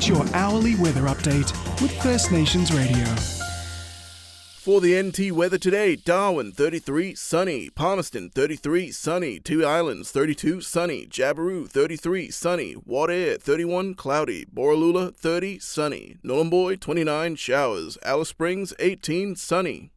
Get your hourly weather update with First Nations Radio. For the NT weather today, Darwin 33 sunny, Palmerston 33 sunny, Two Islands 32 sunny, Jabiru 33 sunny, Wadair 31 cloudy, Borroloola 30 sunny, Nhulunbuy 29 showers, Alice Springs 18 sunny.